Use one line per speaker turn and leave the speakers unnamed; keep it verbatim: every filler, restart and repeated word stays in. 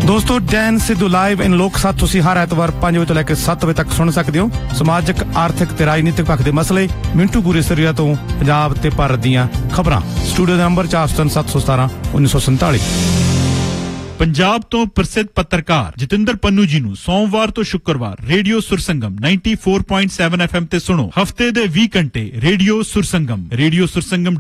ਦੋਸਤੋ Dan Sidhu live ਇਨ ਲੋਕ ਸੱਥ ਤੁਸੀਂ ਹਰ ਐਤਵਾਰ ਪੰਜ ਵਜੇ ਤੋਂ ਲੈ ਕੇ ਸੱਤ ਵਜੇ ਤੱਕ ਸੁਣ ਸਕਦੇ ਹੋ। ਸਮਾਜਿਕ, ਆਰਥਿਕ ਤੇ ਰਾਜਨੀਤਿਕ ਪੱਖ ਦੇ ਮਸਲੇ, ਮਿੰਟੂ ਗੁਰੇ ਸਰੀਆ ਤੋਂ ਪੰਜਾਬ ਤੇ ਭਾਰਤ ਦੀਆਂ ਖਬਰਾਂ। ਸਟੂਡੀਓ ਦਾ ਨੰਬਰ ਚਾਰ ਸੌ ਤਿੰਨ ਸੱਤ ਸੌ ਸਤਾਰਾਂ ਉੱਨੀ ਸੌ ਸੰਤਾਲੀ।
ਪੰਜਾਬ ਤੋਂ ਪ੍ਰਸਿੱਧ ਪੱਤਰਕਾਰ ਜਤਿੰਦਰ ਪੰਨੂ ਜੀ ਨੂੰ ਸੋਮਵਾਰ ਤੋਂ ਸ਼ੁੱਕਰਵਾਰ ਰੇਡੀਓ ਸੁਰਸੰਗਮ ਚੌਰਾਨਵੇਂ ਪੁਆਇੰਟ ਸੱਤ ਐਫ ਐਮ ਤੇ ਸੁਣੋ। ਹਫਤੇ ਦੇ ਵੀਹ ਘੰਟੇ ਰੇਡੀਓ ਸੁਰਸੰਗਮ। ਰੇਡੀਓ ਸੁਰਸੰਗਮ